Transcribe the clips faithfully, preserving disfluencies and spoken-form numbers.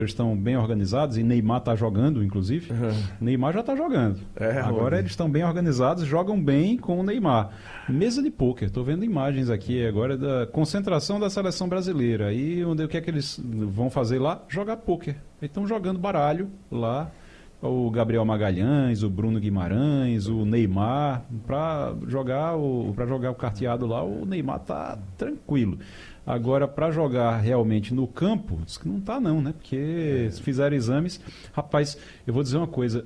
estão bem organizados e Neymar está jogando, inclusive. Uhum. Neymar já está jogando. É, Agora eles estão bem organizados, jogam bem com o Neymar. Mesa de pôquer, estou vendo imagens aqui agora da concentração da seleção brasileira. E onde, o que é que eles vão fazer lá? Jogar pôquer. Eles estão jogando baralho lá. O Gabriel Magalhães, o Bruno Guimarães, o Neymar. Para jogar, o, jogar o carteado lá, o Neymar está tranquilo. Agora, para jogar realmente no campo, diz que não está não, né? Porque se fizeram exames... Rapaz, eu vou dizer uma coisa,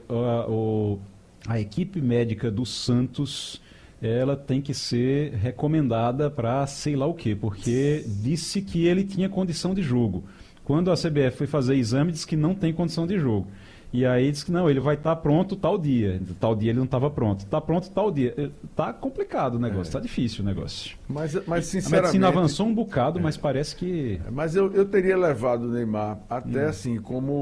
a, a, a equipe médica do Santos, ela tem que ser recomendada para sei lá o quê, porque disse que ele tinha condição de jogo. Quando a C B F foi fazer exame, disse que não tem condição de jogo. E aí disse que não, ele vai estar tá pronto tal dia. Tal dia ele não estava pronto. Está pronto tal dia. Está complicado o negócio, está é. difícil o negócio. Mas, mas sinceramente... A medicina avançou um bocado, é. mas parece que... Mas eu, eu teria levado o Neymar até hum. assim,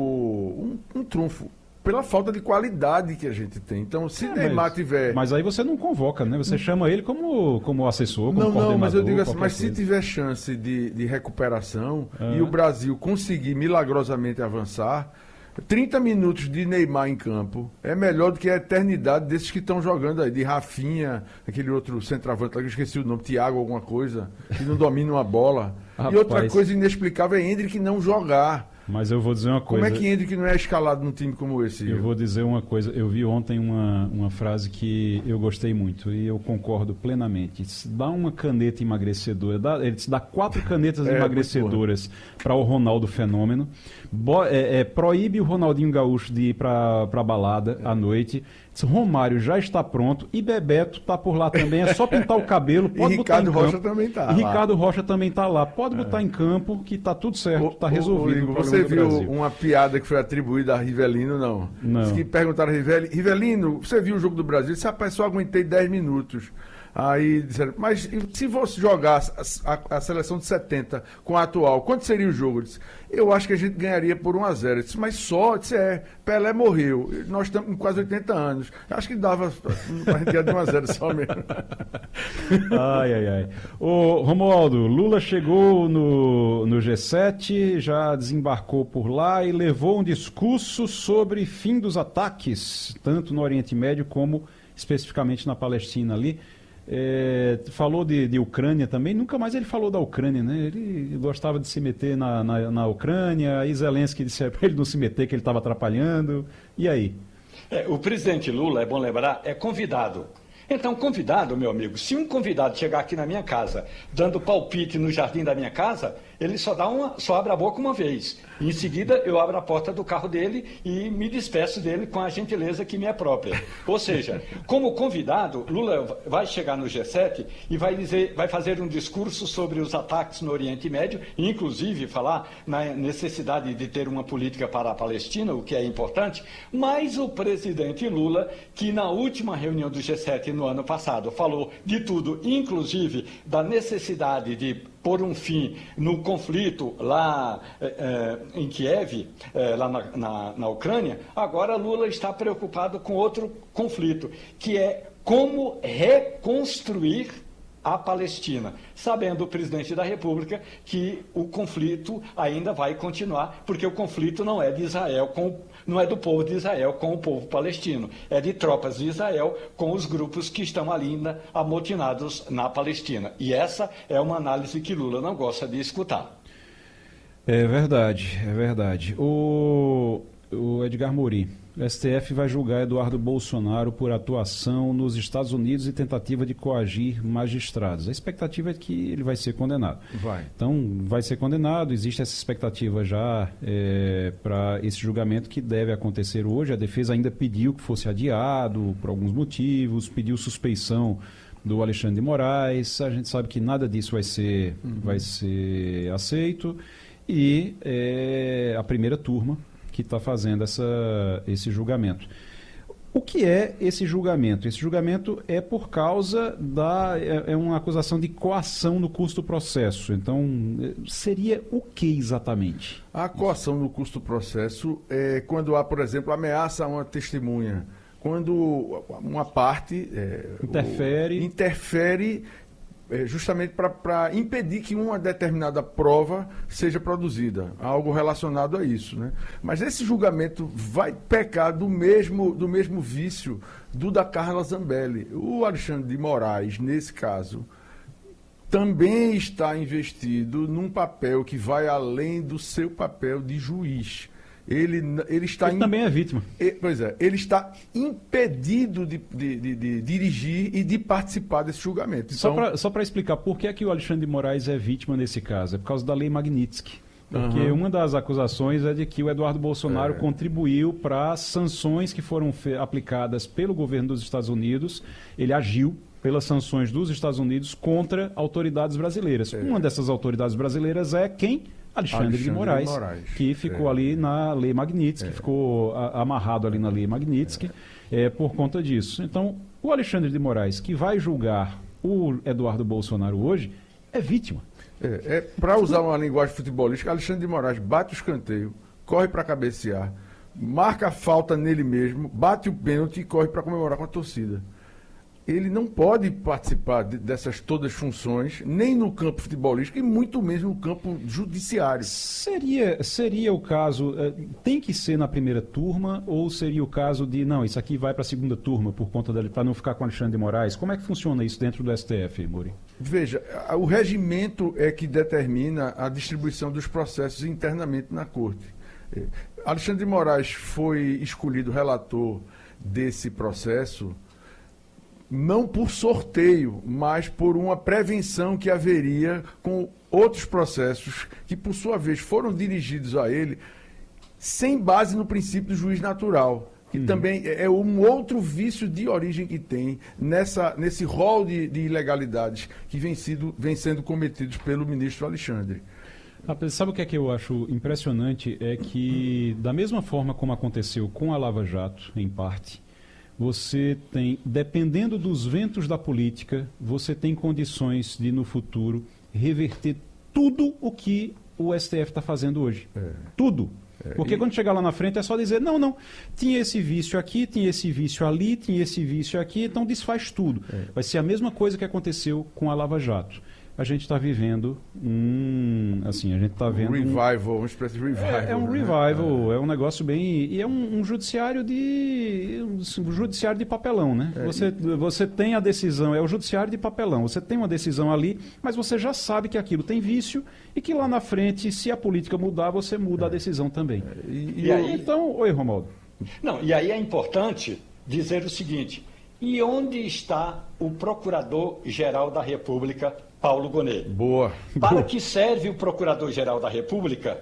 como um, um trunfo. Pela falta de qualidade que a gente tem. Então, se é, Neymar mas, tiver... Mas aí você não convoca, né? Você hum. chama ele como, como assessor, como não, coordenador. Não, mas eu digo assim, mas coisa. se tiver chance de, de recuperação ah. e o Brasil conseguir milagrosamente avançar... trinta minutos de Neymar em campo é melhor do que a eternidade desses que estão jogando aí, de Rafinha, aquele outro centroavante, que eu esqueci o nome, Thiago alguma coisa, que não domina uma bola. Rapaz. E outra coisa inexplicável é Endrick não jogar. Mas eu vou dizer uma coisa... Como é que Endrick não é escalado num time como esse? Eu vou dizer uma coisa, eu vi ontem uma, uma frase que eu gostei muito e eu concordo plenamente. Se dá uma caneta emagrecedora, dá, ele te dá quatro canetas é, emagrecedoras para o Ronaldo Fenômeno, bo, é, é, proíbe o Ronaldinho Gaúcho de ir para a balada é. à noite. Romário já está pronto e Bebeto está por lá também, é só pintar o cabelo, pode e botar Ricardo em campo. Rocha também está E Ricardo Rocha também está lá, pode botar é. em campo que está tudo certo, está resolvido. O, o, você viu uma piada que foi atribuída a Rivelino, não? Não. Diz que perguntaram a Rivelino, Rivelino, você viu o jogo do Brasil? Disse, rapaz, só aguentei dez minutos. Aí disseram, mas se você jogar a, a, a seleção de setenta com a atual, quanto seria o jogo? Eu disse, eu acho que a gente ganharia por um a zero. Eu disse, mas só, eu disse, é, Pelé morreu, nós estamos com quase oitenta anos. Eu acho que dava a gente ganhar de um a zero só mesmo. Ai, ai, ai. Ô, Romualdo, Lula chegou no, no G sete, já desembarcou por lá e levou um discurso sobre fim dos ataques, tanto no Oriente Médio como especificamente na Palestina ali. É, falou de, de Ucrânia também, nunca mais ele falou da Ucrânia, né? Ele gostava de se meter na, na, na Ucrânia, aí Zelensky disse para ele não se meter, que ele estava atrapalhando. E aí? É, o presidente Lula, é bom lembrar, é convidado. Então, convidado, meu amigo, se um convidado chegar aqui na minha casa dando palpite no jardim da minha casa, ele só, dá uma, só abre a boca uma vez. Em seguida, eu abro a porta do carro dele e me despeço dele com a gentileza que me é própria. Ou seja, como convidado, Lula vai chegar no G sete e vai, dizer, vai fazer um discurso sobre os ataques no Oriente Médio, inclusive falar na necessidade de ter uma política para a Palestina, o que é importante, mas o presidente Lula, que na última reunião do G sete no ano passado falou de tudo, inclusive da necessidade de pôr um fim no conflito lá é, em Kiev, é, lá na, na, na Ucrânia, agora Lula está preocupado com outro conflito, que é como reconstruir a Palestina, sabendo o presidente da República que o conflito ainda vai continuar, porque o conflito não é de Israel com, não é do povo de Israel com o povo palestino, é de tropas de Israel com os grupos que estão ali ainda amotinados na Palestina. E essa é uma análise que Lula não gosta de escutar. É verdade, é verdade. O, o Edgar Mouri, o S T F vai julgar Eduardo Bolsonaro por atuação nos Estados Unidos e tentativa de coagir magistrados. A expectativa é que ele vai ser condenado. Vai. Então, vai ser condenado. Existe essa expectativa já é, para esse julgamento que deve acontecer hoje. A defesa ainda pediu que fosse adiado por alguns motivos, pediu suspeição do Alexandre de Moraes. A gente sabe que nada disso vai ser, uhum. vai ser aceito. E é, a primeira turma que está fazendo essa, esse julgamento. O que é esse julgamento? Esse julgamento é por causa da... é, é uma acusação de coação no curso do processo. Então, seria o que exatamente? A coação no curso do processo é quando há, por exemplo, ameaça a uma testemunha. Quando uma parte... É, interfere... O, interfere é, justamente para impedir que uma determinada prova seja produzida, algo relacionado a isso, né? Mas esse julgamento vai pecar do mesmo, do mesmo vício do da Carla Zambelli. O Alexandre de Moraes, nesse caso, também está investido num papel que vai além do seu papel de juiz. Ele, ele, está ele in... também é vítima. Ele, pois é, ele está impedido de, de, de, de dirigir e de participar desse julgamento. Então... Só para explicar por que, é que o Alexandre de Moraes é vítima nesse caso. É por causa da Lei Magnitsky. Porque uhum. uma das acusações é de que o Eduardo Bolsonaro é. contribuiu para sanções que foram aplicadas pelo governo dos Estados Unidos. Ele agiu pelas sanções dos Estados Unidos contra autoridades brasileiras. É. Uma dessas autoridades brasileiras é quem? Alexandre, Alexandre de, Moraes, de Moraes, que ficou é. ali na Lei Magnitsky, é. ficou a, amarrado ali na Lei Magnitsky é. É, por conta disso. Então, o Alexandre de Moraes, que vai julgar o Eduardo Bolsonaro hoje, é vítima. É, é para usar uma linguagem futebolística, Alexandre de Moraes bate o escanteio, corre para cabecear, marca a falta nele mesmo, bate o pênalti e corre para comemorar com a torcida. Ele não pode participar de, dessas todas as funções, nem no campo futebolístico e muito menos no campo judiciário. Seria, seria o caso, tem que ser na primeira turma ou seria o caso de, não, isso aqui vai para a segunda turma por conta dele, para não ficar com Alexandre de Moraes? Como é que funciona isso dentro do S T F, Muri? Veja, o regimento é que determina a distribuição dos processos internamente na corte. Alexandre de Moraes foi escolhido relator desse processo não por sorteio, mas por uma prevenção que haveria com outros processos que, por sua vez, foram dirigidos a ele sem base no princípio do juiz natural, que uhum. também é um outro vício de origem que tem nessa, nesse rol de, de ilegalidades que vem, sido, vem sendo cometidos pelo ministro Alexandre. Sabe o que é que eu acho impressionante? É que, da mesma forma como aconteceu com a Lava Jato, em parte, você tem, dependendo dos ventos da política, você tem condições de, no futuro, reverter tudo o que o S T F está fazendo hoje. É. Tudo. É. Porque e... quando chegar lá na frente é só dizer, não, não, tinha esse vício aqui, tinha esse vício ali, tinha esse vício aqui, então desfaz tudo. É. Vai ser a mesma coisa que aconteceu com a Lava Jato. A gente está vivendo um, assim, a gente está vendo... Um revival, um... uma espécie de revival. É, é um revival, é. é um negócio bem... E é um, um judiciário de... Um judiciário de papelão, né? É, você, e... você tem a decisão, é o judiciário de papelão. Você tem uma decisão ali, mas você já sabe que aquilo tem vício e que lá na frente, se a política mudar, você muda é. a decisão também. É, e, e, e aí... Então, oi, Romualdo. Não, e aí é importante dizer o seguinte, e onde está o Procurador-Geral da República, Paulo Gonet? Boa. Para Boa. que serve o Procurador-Geral da República,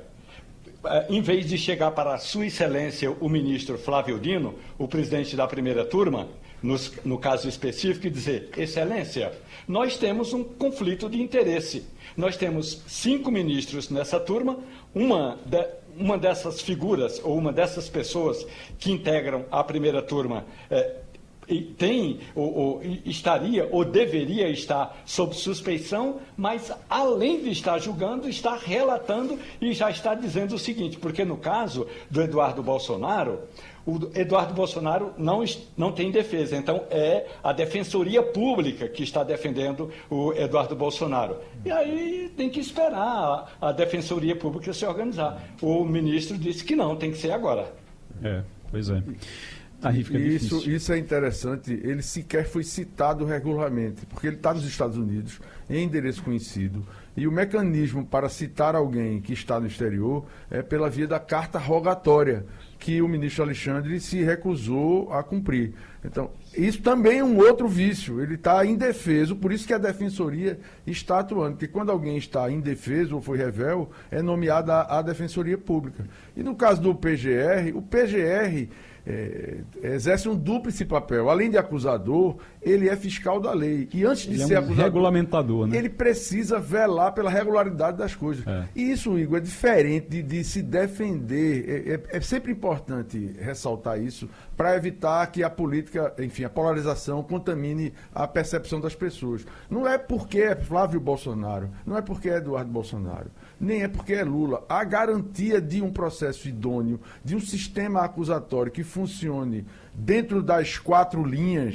em vez de chegar para a Sua Excelência o ministro Flávio Dino, o presidente da primeira turma, nos, no caso específico, e dizer, Excelência, nós temos um conflito de interesse. Nós temos cinco ministros nessa turma, uma, de, uma dessas figuras, ou uma dessas pessoas que integram a primeira turma, é, tem, ou, ou estaria, ou deveria estar sob suspeição, mas além de estar julgando, está relatando e já está dizendo o seguinte, porque no caso do Eduardo Bolsonaro, o Eduardo Bolsonaro não, não tem defesa, então é a Defensoria Pública que está defendendo o Eduardo Bolsonaro. E aí tem que esperar a, a Defensoria Pública se organizar. O ministro disse que não, tem que ser agora. É, pois é. Aí fica isso, difícil. Isso é interessante, ele sequer foi citado regularmente, porque ele está nos Estados Unidos, em endereço conhecido, e o mecanismo para citar alguém que está no exterior é pela via da carta rogatória, que o ministro Alexandre se recusou a cumprir. Então, isso também é um outro vício, ele está indefeso, por isso que a Defensoria está atuando, porque quando alguém está indefeso ou foi revel, é nomeada a, a Defensoria Pública. E no caso do P G R, o P G R... É, exerce um dúplice papel. Além de acusador, ele é fiscal da lei. E antes de ele ser é um acusador, regulamentador, né? Ele precisa velar pela regularidade das coisas. É. E isso, Igor, é diferente de, de se defender. É, é, é sempre importante ressaltar isso para evitar que a política, enfim, a polarização contamine a percepção das pessoas. Não é porque é Flávio Bolsonaro, não é porque é Eduardo Bolsonaro, nem é porque é Lula. A garantia de um processo idôneo, de um sistema acusatório que funcione dentro das quatro linhas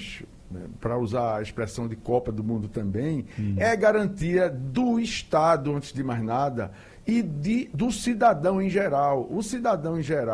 para usar a expressão de Copa do Mundo também, Hum. é garantia do Estado, antes de mais nada, e de, do cidadão em geral. O cidadão em geral